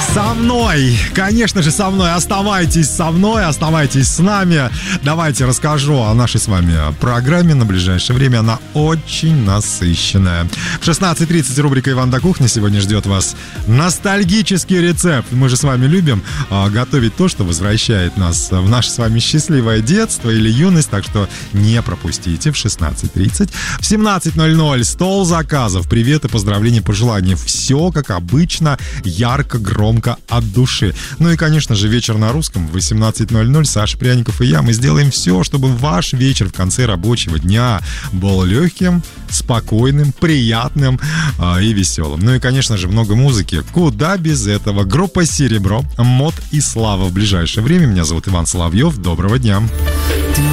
Со мной, конечно же, со мной. Оставайтесь со мной, оставайтесь с нами. Давайте расскажу о нашей с вами программе на ближайшее время. Она очень насыщенная. В 16:30 рубрика «Иван да кухня» сегодня ждет вас ностальгический рецепт. Мы же с вами любим готовить то, что возвращает нас в наше с вами счастливое детство или юность. Так что не пропустите в 16:30. В 17:00 стол заказов. Привет и поздравления, пожелания. Все, как обычно, ярко, громко, от души. Ну и, конечно же, вечер на русском в 18:00. Саша Пряников и я. Мы сделаем все, чтобы ваш вечер в конце рабочего дня был легким, спокойным, приятным и веселым. Ну и, конечно же, много музыки. Куда без этого? Группа «Серебро», «Мод» и «Слава» в ближайшее время. Меня зовут Иван Соловьев. Доброго дня.